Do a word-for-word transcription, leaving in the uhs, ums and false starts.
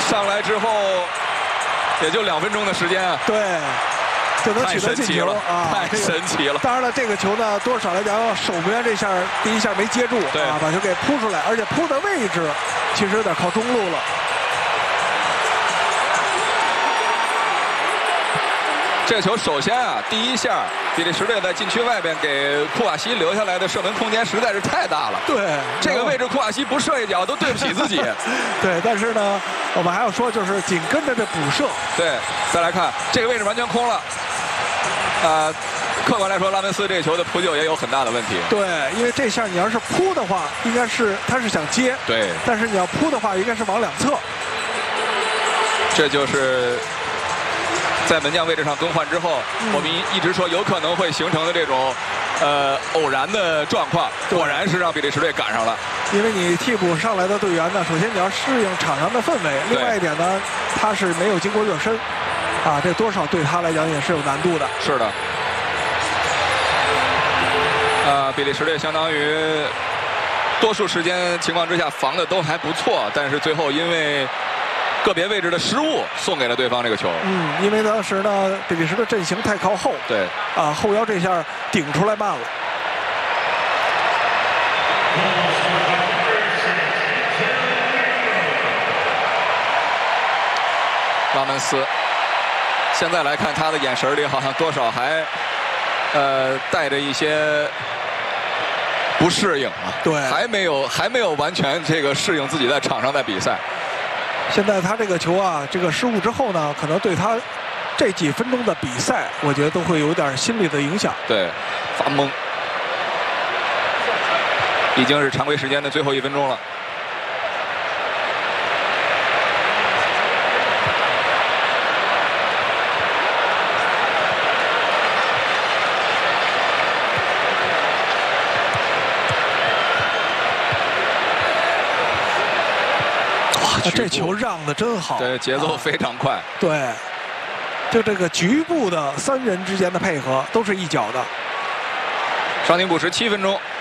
上来之后也就两分钟的时间啊。 对。 就能取得进球啊！太神奇了！ 当然了，这个球呢，多少来讲，守门员这下第一下没接住啊，把球给扑出来，而且扑的位置其实有点靠中路了。 这个球首先啊，第一下比利时队在禁区外边给库瓦西留下来的射门空间实在是太大了。 对， 这个位置库瓦西不射一脚都对不起自己。 对，但是呢，我们还要说，就是紧跟着这补射。 对，再来看这个位置完全空了。 呃，客观来说，拉文斯这球的扑救也有很大的问题。 对，因为这下你要是扑的话，应该是他是想接， 对， 但是你要扑的话，应该是往两侧。 这就是在门将位置上更换之后，嗯、我们一直说有可能会形成的这种呃偶然的状况，果然是让比利时队赶上了。 因为你替补上来的队员呢，首先你要适应场上的氛围，另外一点呢，他是没有经过热身。 啊，这多少对他来讲也是有难度的。 是的。呃，比利时队相当于多数时间情况之下防的都还不错，但是最后因为个别位置的失误，送给了对方这个球。 嗯，因为当时呢，比利时的阵型太靠后。 对。 啊，后腰这下顶出来慢了。 拉门斯。 现在来看他的眼神里，好像多少还，呃，带着一些不适应啊。 对， 还没有还没有完全这个适应自己在场上的比赛。 现在他这个球啊，这个失误之后呢，可能对他这几分钟的比赛，我觉得都会有点心理的影响。 对，发懵。已经是常规时间的最后一分钟了。 这球让的真好， 对，节奏非常快。 啊、对，就这个局部的三人之间的配合都是一脚的。 伤停补时七分钟，